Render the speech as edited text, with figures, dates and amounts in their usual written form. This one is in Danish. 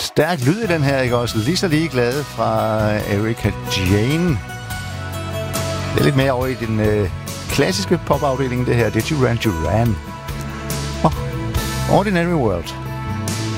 Stærk lyd i den her, ikke også? Lige så ligeglad fra Erika Jane. Det er lidt mere over i den klassiske popafdeling, det her. Det er Duran Duran. Ordinary World.